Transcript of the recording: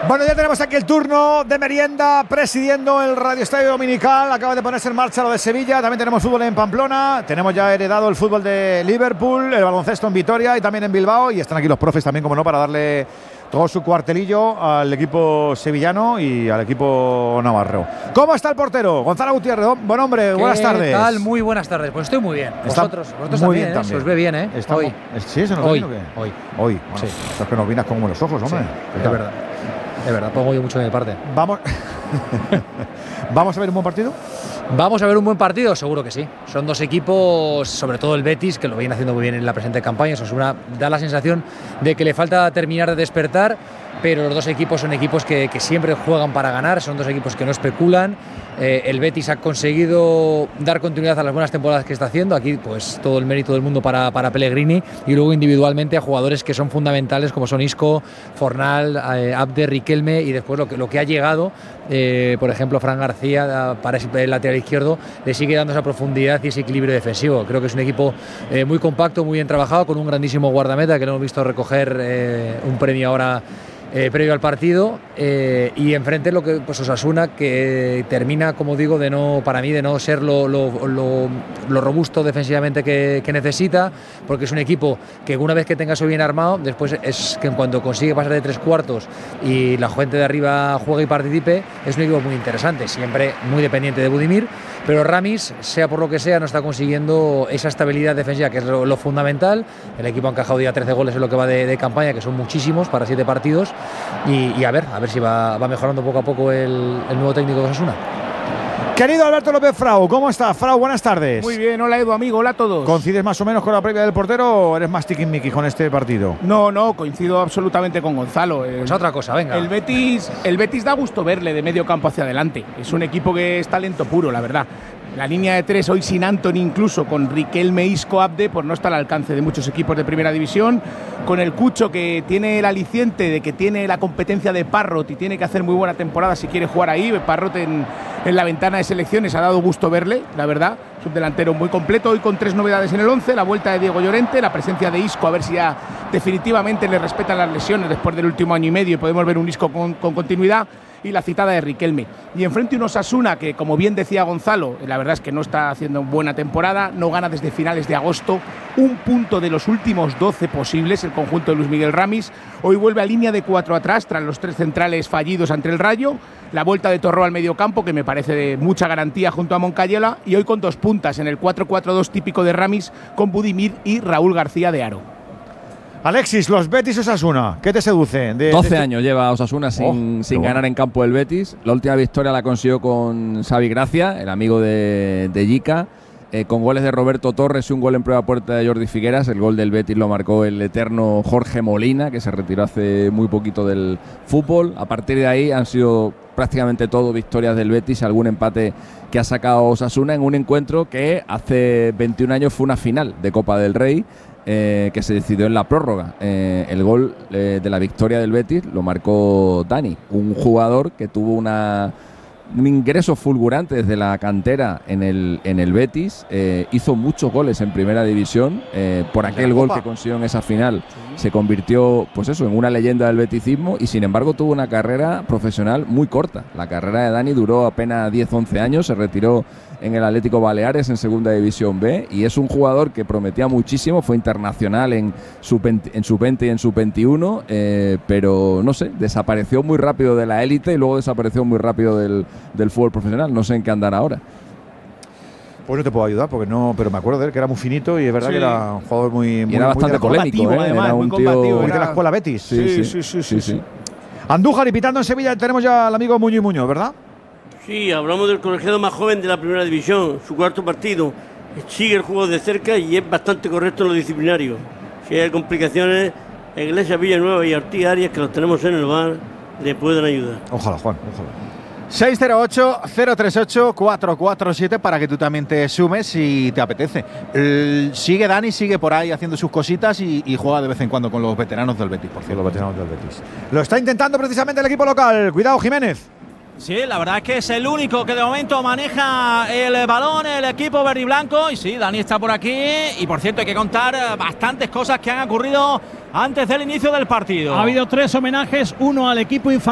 Bueno, ya tenemos aquí el turno de merienda presidiendo el Radio Estadio Dominical. Acaba de ponerse en marcha lo de Sevilla. También tenemos fútbol en Pamplona. Tenemos ya heredado el fútbol de Liverpool, el baloncesto en Vitoria y también en Bilbao. Y están aquí los profes también, como no, para darle todo su cuartelillo al equipo sevillano y al equipo navarro. ¿Cómo está el portero? Gonzalo Gutiérrez. Buen hombre, buenas tardes. ¿Qué tal? Muy buenas tardes. Pues estoy muy bien. Vosotros muy también, bien, también. Se os ve bien, ¿eh? Estamos, hoy. ¿Sí? ¿Se nos hoy. ve bien o qué? Hoy. Hoy. Bueno, sí. Es que nos vienes como en los ojos, hombre. Sí, es verdad. Es verdad, pongo yo mucho de mi parte. Vamos. ¿Vamos a ver un buen partido? Vamos a ver un buen partido, seguro que sí. Son dos equipos, sobre todo el Betis, que lo viene haciendo muy bien en la presente campaña. Osasuna da la sensación de que le falta terminar de despertar, pero los dos equipos son equipos que siempre juegan para ganar, son dos equipos que no especulan. El Betis ha conseguido dar continuidad a las buenas temporadas que está haciendo. Aquí pues todo el mérito del mundo para Pellegrini, y luego individualmente a jugadores que son fundamentales como son Isco, Fornal, Abde, Riquelme, y después lo que ha llegado, por ejemplo Fran García para el lateral izquierdo, le sigue dando esa profundidad y ese equilibrio defensivo. Creo que es un equipo muy compacto, muy bien trabajado, con un grandísimo guardameta que lo hemos visto recoger un premio ahora previo al partido, y enfrente lo que pues Osasuna, que termina, como digo, para mí de no ser lo robusto defensivamente que necesita, porque es un equipo que una vez que tenga eso bien armado, después es que en cuanto consigue pasar de 3/4 y la gente de arriba juegue y participe, es un equipo muy interesante, siempre muy dependiente de Budimir, pero Ramis, sea por lo que sea, no está consiguiendo esa estabilidad defensiva, que es lo fundamental. El equipo ha encajado ya 13 goles en lo que va de campaña, que son muchísimos para 7 partidos. Y a ver si va mejorando poco a poco el nuevo técnico de Osasuna. Querido Alberto López Frau, ¿cómo estás? Frau, buenas tardes. Muy bien, hola Edu, amigo, hola a todos. ¿Coincides más o menos con la previa del portero o eres más tiquismiquis con este partido? No, coincido absolutamente con Gonzalo. Pues otra cosa, venga. El Betis da gusto verle de medio campo hacia adelante. Es un equipo que es talento puro, la verdad. La línea de 3 hoy sin Antony, incluso con Riquelme, Isco, Abde, pues no está al alcance de muchos equipos de primera división. Con el Cucho, que tiene el aliciente de que tiene la competencia de Parrot y tiene que hacer muy buena temporada si quiere jugar ahí. Parrot en la ventana de selecciones ha dado gusto verle, la verdad. Es un delantero muy completo, hoy con 3 novedades en el 11, la vuelta de Diego Llorente, la presencia de Isco, a ver si ya definitivamente le respetan las lesiones después del último año y medio y podemos ver un Isco con continuidad, y la citada de Riquelme. Y enfrente un Osasuna que, como bien decía Gonzalo, la verdad es que no está haciendo buena temporada, no gana desde finales de agosto, un punto de los últimos 12 posibles el conjunto de Luis Miguel Ramis. Hoy vuelve a línea de 4 atrás tras los 3 centrales fallidos ante el Rayo, la vuelta de Torró al mediocampo, que me parece de mucha garantía junto a Moncayola, y hoy con 2 puntas en el 4-4-2 típico de Ramis, con Budimir y Raúl García de Aro. Alexis, los Betis Osasuna, ¿qué te seduce? 12 años lleva Osasuna sin ganar en campo el Betis. La última victoria la consiguió con Xavi Gracia, el amigo de Yica, con goles de Roberto Torres y un gol en prueba puerta de Jordi Figueras. El gol del Betis lo marcó el eterno Jorge Molina, que se retiró hace muy poquito del fútbol. A partir de ahí han sido prácticamente todo victorias del Betis, algún empate que ha sacado Osasuna en un encuentro que hace 21 años fue una final de Copa del Rey, que se decidió en la prórroga. El gol de la victoria del Betis lo marcó Dani, un jugador que tuvo un ingreso fulgurante desde la cantera en el Betis, hizo muchos goles en primera división, por aquel gol que consiguió en esa final se convirtió pues eso, en una leyenda del beticismo, y sin embargo tuvo una carrera profesional muy corta. La carrera de Dani duró apenas 10-11 años, se retiró en el Atlético Baleares en Segunda División B, y es un jugador que prometía muchísimo, fue internacional en sub-20 y en sub-21, pero no sé, desapareció muy rápido de la élite y luego desapareció muy rápido del fútbol profesional. No sé en qué andará ahora. Pues no te puedo ayudar porque no, pero me acuerdo de él que era muy finito y es verdad que era un jugador muy era bastante polémico, además, era muy un combativo, tío de la escuela Betis. Sí. Andújar, y pitando en Sevilla tenemos ya al amigo Muñoz, ¿verdad? Sí, hablamos del colegiado más joven de la primera división, su 4º partido. Sigue el juego de cerca y es bastante correcto en lo disciplinario. Si hay complicaciones, Iglesias, Villanueva y Ortiz Arias, que los tenemos en el bar, le pueden ayudar. Ojalá, Juan, ojalá. 608-038-447 para que tú también te sumes si te apetece. Sigue Dani, sigue por ahí haciendo sus cositas y juega de vez en cuando con los veteranos del Betis, por cierto. Los veteranos del Betis. Lo está intentando precisamente el equipo local. Cuidado, Jiménez. Sí, la verdad es que es el único que de momento maneja el balón, el equipo verde y blanco. Y sí, Dani está por aquí. Y por cierto, hay que contar bastantes cosas que han ocurrido antes del inicio del partido. Ha habido 3 homenajes, uno al equipo infantil.